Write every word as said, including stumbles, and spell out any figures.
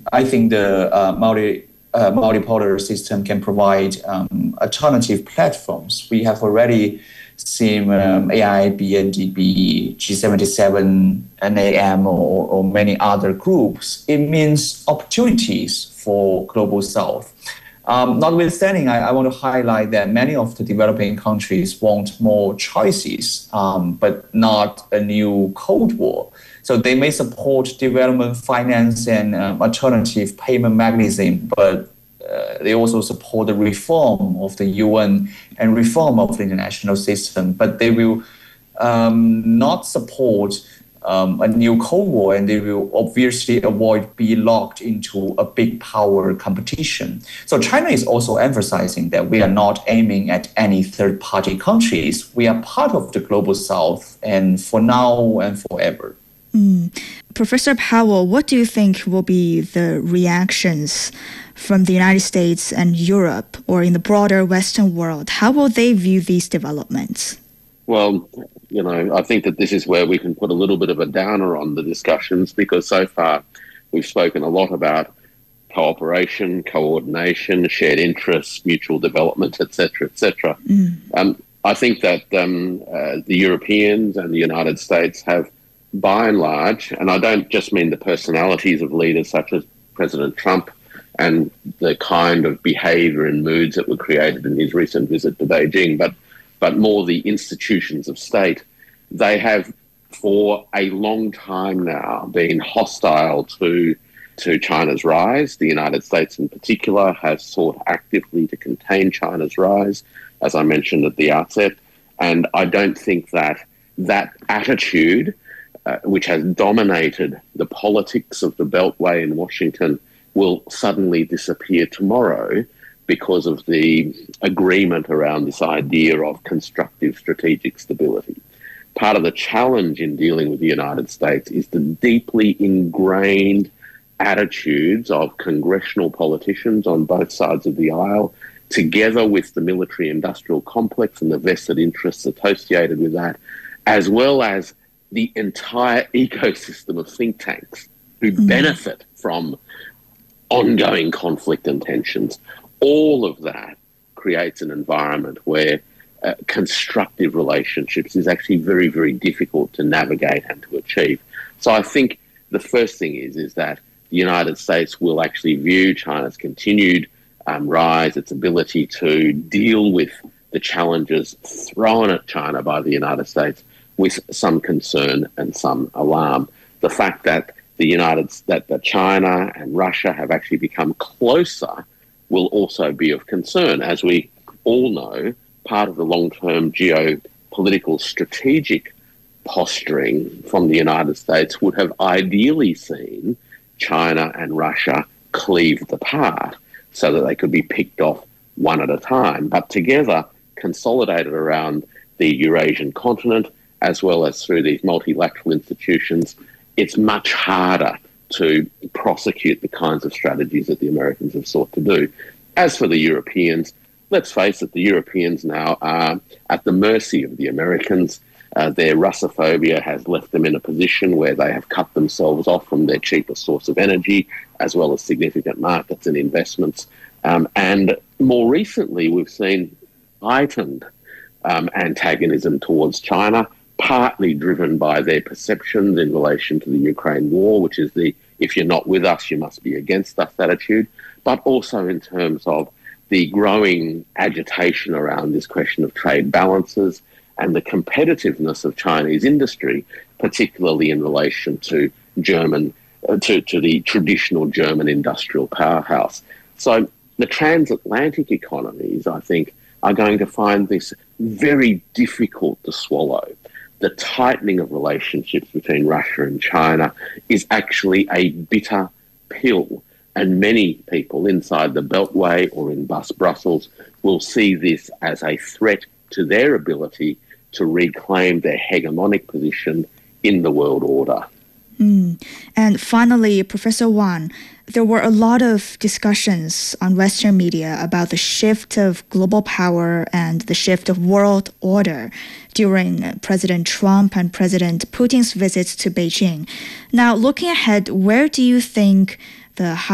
I think the uh, multi uh, multipolar system can provide um, alternative platforms. We have already seen um, A I, B N D B, G seventy-seven, N A M, or, or many other groups. It means opportunities for Global South. Um, notwithstanding, I, I want to highlight that many of the developing countries want more choices, um, but not a new Cold War. So they may support development finance and um, alternative payment mechanism, but uh, they also support the reform of the U N and reform of the international system. But they will um, not support Um, a new Cold War, and they will obviously avoid being locked into a big power competition. So China is also emphasizing that we are not aiming at any third-party countries. We are part of the Global South, and for now and forever. Mm. Professor Powell, what do you think will be the reactions from the United States and Europe, or in the broader Western world? How will they view these developments? Well, you know, I think that this is where we can put a little bit of a downer on the discussions, because so far we've spoken a lot about cooperation, coordination, shared interests, mutual development, et cetera, et cetera. Mm. Um, I think that um, uh, the Europeans and the United States have, by and large, and I don't just mean the personalities of leaders such as President Trump and the kind of behavior and moods that were created in his recent visit to Beijing, but but more the institutions of state. They have for a long time now been hostile to, to China's rise. The United States in particular has sought actively to contain China's rise, as I mentioned at the outset. And I don't think that that attitude, uh, which has dominated the politics of the Beltway in Washington, will suddenly disappear tomorrow because of the agreement around this idea of constructive strategic stability. Part of the challenge in dealing with the United States is the deeply ingrained attitudes of congressional politicians on both sides of the aisle, together with the military-industrial complex and the vested interests associated with that, as well as the entire ecosystem of think tanks who mm. benefit from ongoing conflict and tensions. All of that creates an environment where uh, constructive relationships is actually very, very difficult to navigate and to achieve. So I think the first thing is, is that the United States will actually view China's continued um, rise, its ability to deal with the challenges thrown at China by the United States with some concern and some alarm. The fact that the United that, that China and Russia have actually become closer will also be of concern. As we all know, part of the long-term geopolitical strategic posturing from the United States would have ideally seen China and Russia cleave apart so that they could be picked off one at a time, but together consolidated around the Eurasian continent, as well as through these multilateral institutions. It's much harder to prosecute the kinds of strategies that the Americans have sought to do. As for the Europeans, let's face it, the Europeans now are at the mercy of the Americans. Uh, their Russophobia has left them in a position where they have cut themselves off from their cheapest source of energy, as well as significant markets and investments. Um, and more recently, we've seen heightened um, antagonism towards China, partly driven by their perceptions in relation to the Ukraine war, which is the if you're not with us, you must be against us attitude, but also in terms of the growing agitation around this question of trade balances and the competitiveness of Chinese industry, particularly in relation to German, uh, to, to the traditional German industrial powerhouse. So the transatlantic economies, I think, are going to find this very difficult to swallow. The tightening of relationships between Russia and China is actually a bitter pill. And many people inside the Beltway or in Brussels will see this as a threat to their ability to reclaim their hegemonic position in the world order. Mm. And finally, Professor Wang, there were a lot of discussions on Western media about the shift of global power and the shift of world order during President Trump and President Putin's visits to Beijing. Now, looking ahead, where do you think the